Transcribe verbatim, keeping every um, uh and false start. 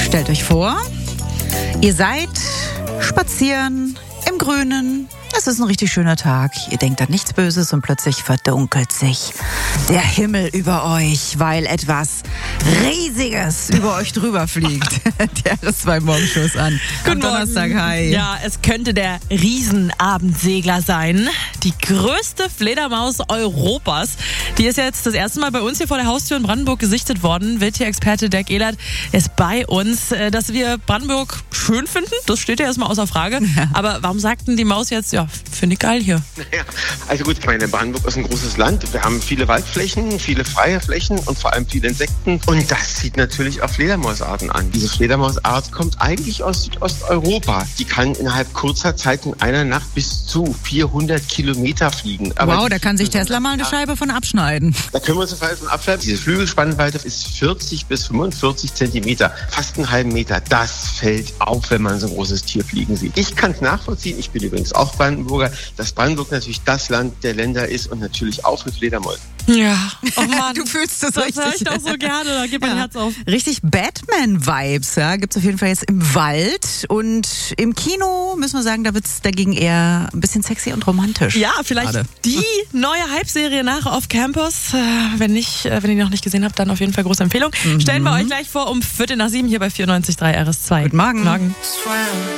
Stellt euch vor, ihr seid spazieren im Grünen. Es ist ein richtig schöner Tag. Ihr denkt an nichts Böses und plötzlich verdunkelt sich der Himmel über euch, weil etwas Riesiges über euch drüber fliegt. Der R S zwei Morgenschuss an. Guten Am Donnerstag, Morgen. hi. Ja, es könnte der Riesenabendsegler sein. Die größte Fledermaus Europas. Die ist jetzt das erste Mal bei uns hier vor der Haustür in Brandenburg gesichtet worden. Wildtierexperte Dirk Ehlert ist bei uns. Dass wir Brandenburg schön finden, das steht ja erstmal außer Frage. Ja. Aber warum sagten die Maus jetzt, ja, finde ich geil hier? Naja, also gut, ich meine, Brandenburg ist ein großes Land. Wir haben viele Waldflächen, viele freie Flächen und vor allem viele Insekten. Und das zieht natürlich auch Fledermausarten an. Diese Fledermausart kommt eigentlich aus Südosteuropa. Die kann innerhalb kurzer Zeit in einer Nacht bis zu vierhundert Kilometer fliegen. Aber wow, da kann sich Tesla mal eine Scheibe von abschneiden. Da können wir uns auf jeden Fall von abschneiden. Diese Flügelspannweite ist vierzig bis fünfundvierzig Zentimeter. Fast einen halben Meter. Das fällt auf, wenn man so ein großes Tier fliegen sieht. Ich kann es nachvollziehen. Ich bin übrigens auch Brandenburger, dass Brandenburg natürlich das Land der Länder ist und natürlich auch für Fledermäuse. Ja, oh Mann. Du fühlst das, das richtig. Das höre ich doch so gerne, da geht mein ja. Herz auf. Richtig Batman-Vibes, ja, gibt's auf jeden Fall jetzt im Wald. Und im Kino, müssen wir sagen, da wird's dagegen eher ein bisschen sexy und romantisch. Ja, vielleicht Gerade. die neue Hype-Serie nach Off Campus. Wenn nicht, wenn ihr die noch nicht gesehen habt, dann auf jeden Fall große Empfehlung. Mhm. Stellen wir euch gleich vor um Viertel nach sieben hier bei vierundneunzig Komma drei R S zwei. Guten Morgen. Morgen.